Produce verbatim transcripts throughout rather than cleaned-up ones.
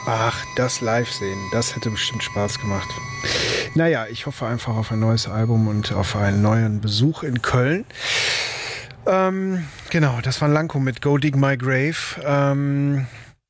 Ach, das live sehen, das hätte bestimmt Spaß gemacht. Naja, ich hoffe einfach auf ein neues Album und auf einen neuen Besuch in Köln. Ähm, genau, das war Lanko mit Go Dig My Grave. Ähm,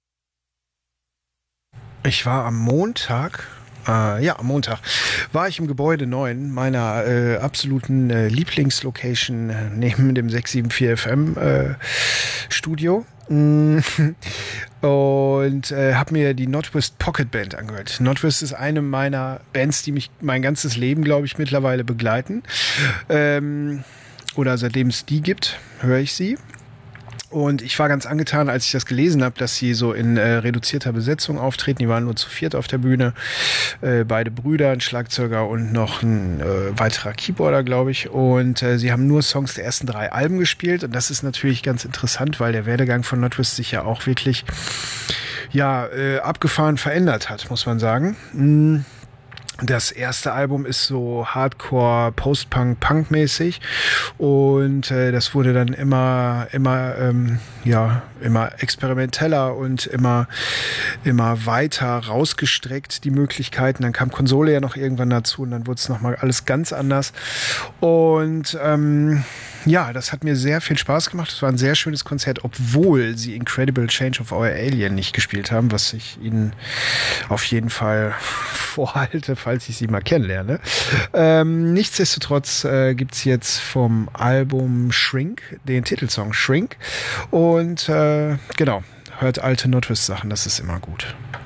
ich war am Montag, äh, ja, am Montag, war ich im Gebäude neun, meiner äh, absoluten äh, Lieblingslocation äh, neben dem sechs sieben vier F M äh, Studio. Mm. Und äh, habe mir die Notwist Pocket Band angehört. Notwist ist eine meiner Bands, die mich mein ganzes Leben, glaube ich, mittlerweile begleiten. Ähm, oder seitdem es die gibt, höre ich sie. Und ich war ganz angetan, als ich das gelesen habe, dass sie so in äh, reduzierter Besetzung auftreten. Die waren nur zu viert auf der Bühne. Äh, beide Brüder, ein Schlagzeuger und noch ein äh, weiterer Keyboarder, glaube ich. Und äh, sie haben nur Songs der ersten drei Alben gespielt. Und das ist natürlich ganz interessant, weil der Werdegang von Notwist sich ja auch wirklich ja, äh, abgefahren verändert hat, muss man sagen. Mm. Das erste Album ist so Hardcore, Post-Punk, Punk-mäßig und äh, das wurde dann immer, immer, ähm, ja, immer experimenteller und immer, immer weiter rausgestreckt, die Möglichkeiten. Dann kam Konsole ja noch irgendwann dazu und dann wurde es nochmal alles ganz anders. Und ähm, ja, das hat mir sehr viel Spaß gemacht. Es war ein sehr schönes Konzert, obwohl sie Incredible Change of Our Alien nicht gespielt haben, was ich ihnen auf jeden Fall vorhalte, falls ich sie mal kennenlerne. Ähm, nichtsdestotrotz äh, gibt's jetzt vom Album Shrink den Titelsong Shrink und äh, genau, hört alte Notwist-Sachen, das ist immer gut.